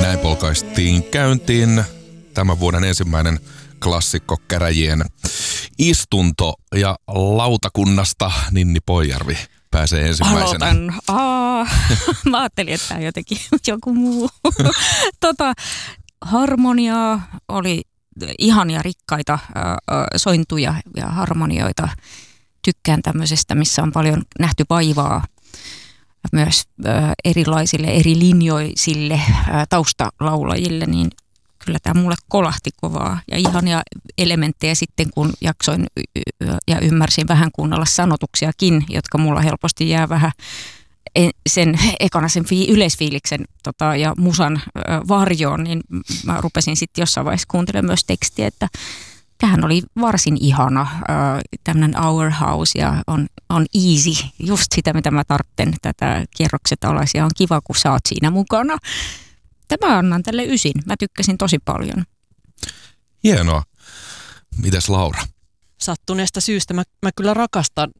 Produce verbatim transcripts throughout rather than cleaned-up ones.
Näin polkaistiin käyntiin tämän vuoden ensimmäinen klassikko käräjien istunto ja lautakunnasta Ninni Poijärvi pääsee ensimmäisenä. Aloitan. Aa, mä ajattelin, että tämä jotenkin joku muu. tota, harmoniaa oli ihania rikkaita äh, sointuja ja harmonioita. Tykkään tämmöisestä, missä on paljon nähty vaivaa myös äh, erilaisille, eri linjoisille äh, taustalaulajille, niin kyllä tämä mulle kolahti kovaa. Ja ihania elementtejä sitten, kun jaksoin ja ymmärsin vähän kuunnella sanotuksiakin, jotka mulla helposti jää vähän sen ekana sen yleisfiiliksen tota, ja musan äh, varjoon, niin mä rupesin sitten jossain vaiheessa kuuntelemaan myös tekstiä, että tämähän oli varsin ihana, äh, tämmöinen Our House ja on, on easy, just sitä mitä mä tartten, tätä kierrokset alas ja on kiva kun sä oot siinä mukana. Tämä annan tälle ysin, mä tykkäsin tosi paljon. Hienoa. Mitäs Laura? Sattuneesta syystä mä, mä kyllä rakastan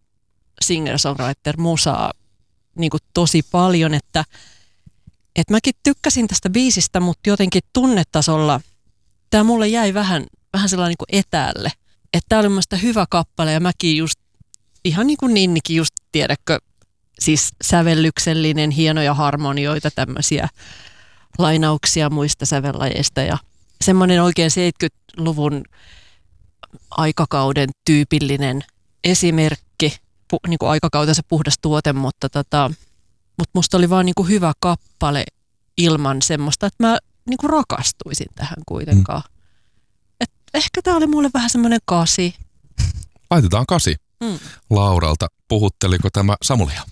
singer-songwriter-musaa niin kuin tosi paljon, että, että mäkin tykkäsin tästä biisistä, mutta jotenkin tunnetasolla tämä mulle jäi vähän, vähän sellainen niin kuin etäälle. Että tämä oli mun mielestä hyvä kappale ja mäkin just, ihan niin kuin Ninnikin just tiedätkö, siis sävellyksellinen, hienoja harmonioita, tämmöisiä lainauksia muista sävellajeista ja semmoinen oikein seitsemänkymmentäluvun aikakauden tyypillinen esimerkki, pu, niin kuin aikakautensa puhdas tuote, mutta, tota, mutta musta oli vaan niin kuin hyvä kappale ilman semmoista, että mä niin kuin rakastuisin tähän kuitenkaan. Mm. Et ehkä tää oli mulle vähän semmoinen kasi. Laitetaan kasi. Mm. Lauralta, puhutteliko tämä Samulia?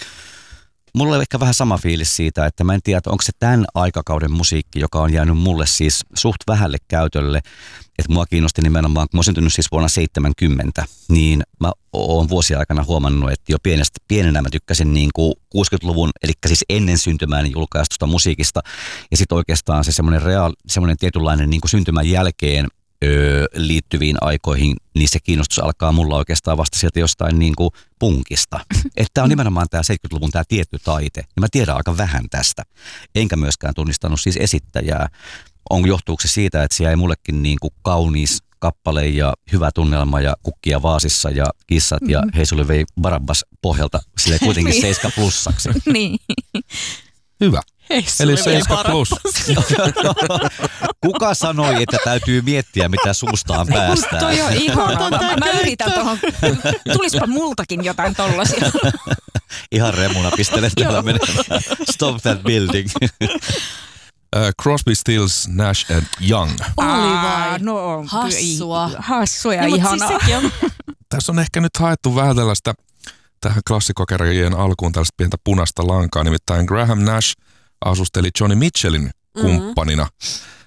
Mulla oli ehkä vähän sama fiilis siitä, että mä en tiedä, onko se tämän aikakauden musiikki, joka on jäänyt mulle siis suht vähälle käytölle. Että mua kiinnosti nimenomaan, kun mä oon syntynyt siis vuonna seitsemänkymmentä, niin mä oon vuosien aikana huomannut, että jo pienestä, pienenä mä tykkäsin niin kuin kuusikymmentäluvun, eli siis ennen syntymään julkaistusta musiikista. Ja sitten oikeastaan se semmoinen, reaal, semmoinen tietynlainen niin kuin syntymän jälkeen Öö, liittyviin aikoihin, niin se kiinnostus alkaa mulla oikeastaan vasta sieltä jostain niin kuin punkista. Että on nimenomaan tämä seitsemänkymmentäluvun tämä tietty taite, niin mä tiedän aika vähän tästä. Enkä myöskään tunnistanut siis esittäjää. On johtuuko se siitä, että siellä ei mullekin niin kuin kaunis kappale ja hyvä tunnelma ja kukkia vaasissa ja kissat ja hei sulle vei Barabbas pohjalta silleen kuitenkin seiska plussaksi. Niin. Hyvä. Hei, eli seiska plus. Kuka sanoi, että täytyy miettiä, mitä suustaan päästään? Toi on ihanaa. Mä, mä yritän tuohon. Tulispa multakin jotain tollasia. Ihan remuna pistelen täällä menemään. Stop that building. uh, Crosby, Stills, Nash and Young. Oli vai? No, hassua. Hassua ja no, ihanaa. Siis on... Tässä on ehkä nyt haettu vähän tällaista tähän klassikkokäräjien alkuun tällaista pientä punaista lankaa. Nimittäin Graham Nash asusteli Johnny Mitchellin kumppanina. Mm-hmm.